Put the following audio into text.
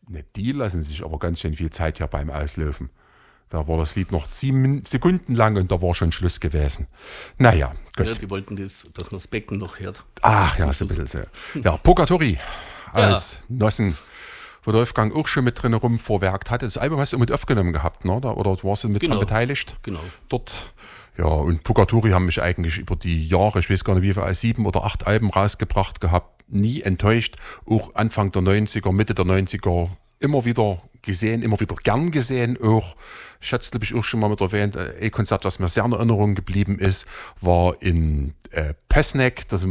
Ne, die lassen sich aber ganz schön viel Zeit hier beim Auslaufen. Da war das Lied noch 7 Sekunden lang und da war schon Schluss gewesen. Naja, gut. Ja, die wollten, dass man das Becken noch hört. Ach ja, so ein bisschen so. Ja, Purgatory aus Nossen, wo der Wolfgang auch schon mit drin rumvorwerkt hatte. Das Album hast du mit aufgenommen gehabt, ne? Oder warst du mit dran beteiligt? Genau. Dort. Ja, und Purgatory haben mich eigentlich über die Jahre, ich weiß gar nicht wie viel, 7 oder 8 Alben rausgebracht gehabt, nie enttäuscht. Auch Anfang der 90er, Mitte der 90er immer wieder gesehen, immer wieder gern gesehen. Auch, ich hatte es glaube ich auch schon mal mit erwähnt, ein Konzert, was mir sehr in Erinnerung geblieben ist, war in Pesznek, das